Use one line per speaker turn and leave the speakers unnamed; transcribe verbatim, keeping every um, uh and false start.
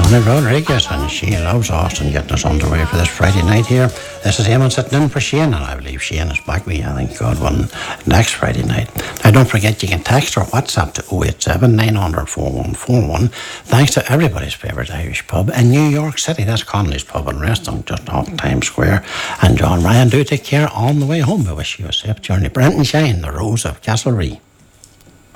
Johnny Rodriguez, and she loves Austin, getting us underway for this Friday night here. This is Eamon sitting in for Shane, and I believe Shane is back with you, I think, God willing, next Friday night. Now, don't forget, you can text or WhatsApp to oh eight seven, nine hundred, four one four one. Thanks to everybody's favourite Irish pub in New York City. That's Connolly's Pub and Restaurant, just off Times Square. And John Ryan, do take care on the way home. We wish you a safe journey. Brenton Shine, the Rose of Castlereagh.